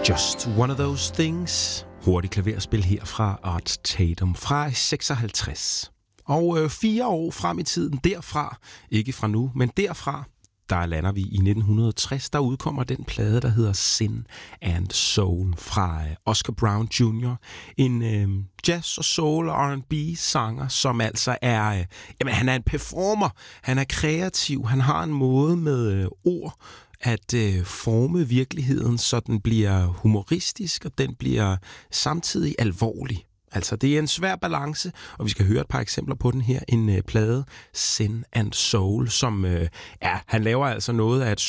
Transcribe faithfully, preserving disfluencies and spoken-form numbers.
Just one of those things. Hurtigt klaverspil her fra Art Tatum fra seksoghalvtreds. Og øh, fire år frem i tiden derfra, ikke fra nu, men derfra, der lander vi i nitten tres, der udkommer den plade, der hedder Sin and Soul fra øh, Oscar Brown junior En øh, jazz- og soul- og R and B-sanger, som altså er, øh, jamen han er en performer, han er kreativ, han har en måde med øh, ord, at øh, forme virkeligheden, så den bliver humoristisk, og den bliver samtidig alvorlig. Altså, det er en svær balance, og vi skal høre et par eksempler på den her. En øh, plade, Sin and Soul, som, øh, ja, han laver altså noget af et